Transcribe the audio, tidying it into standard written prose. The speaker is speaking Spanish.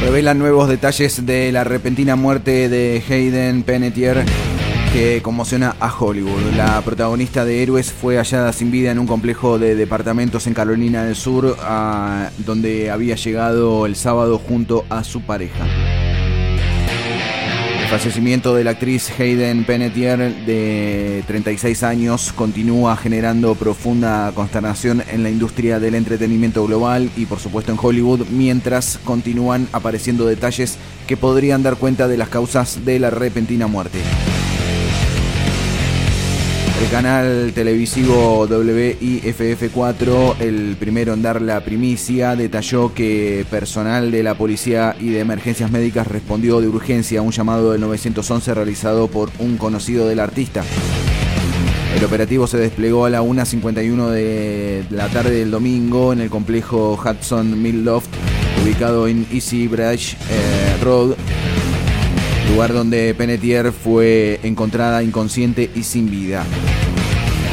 revelan nuevos detalles de la repentina muerte de Hayden Panettiere que conmociona a Hollywood. La protagonista de Héroes fue hallada sin vida en un complejo de departamentos en Carolina del Sur, donde había llegado el sábado junto a su pareja. El fallecimiento de la actriz Hayden Panettiere, de 36 años, continúa generando profunda consternación en la industria del entretenimiento global y, por supuesto, en Hollywood, mientras continúan apareciendo detalles que podrían dar cuenta de las causas de la repentina muerte. El canal televisivo WIFF4, el primero en dar la primicia, detalló que personal de la policía y de emergencias médicas respondió de urgencia a un llamado del 911 realizado por un conocido del artista. El operativo se desplegó a la 1:51 de la tarde del domingo en el complejo Hudson Mill Loft, ubicado en Easy Bridge Road, lugar donde Panettiere fue encontrada inconsciente y sin vida.